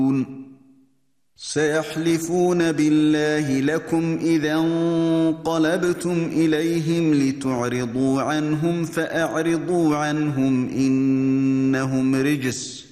سيحلفون بالله لكم إذا انقلبتم إليهم لتعرضوا عنهم فأعرضوا عنهم إنهم رجس